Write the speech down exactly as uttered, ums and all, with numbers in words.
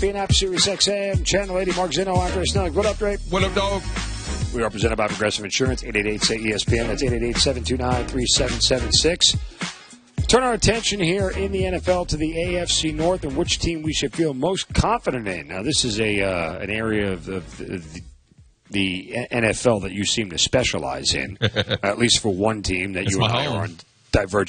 P N F Sirius X M, Channel eighty, Mark Zeno, Andre Snelling. What up, Dre? What up, dog? We are presented by Progressive Insurance, eight eight eight, S A Y, E S P N. That's eight eight eight, seven two nine, three seven seven six. Turn our attention here in the N F L to the A F C North and which team we should feel most confident in. Now, this is a uh, an area of, of the, the N F L that you seem to specialize in, at least for one team that it's you and I are on divergent